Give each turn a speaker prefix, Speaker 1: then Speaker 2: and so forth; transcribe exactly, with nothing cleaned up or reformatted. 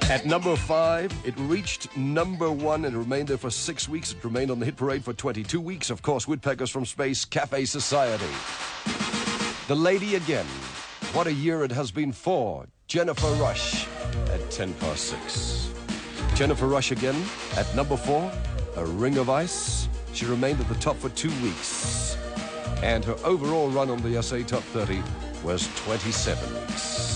Speaker 1: At number five, it reached number one and remained there for six weeks. It remained on the hit parade for twenty-two weeks. Of course, Woodpeckers from Space, Cafe Society. The Lady Again. What a year it has been for Jennifer Rush at ten past six. Jennifer Rush again at number four, A Ring of Ice. She remained at the top for two weeks. And her overall run on the S A Top thirty was twenty-seven weeks.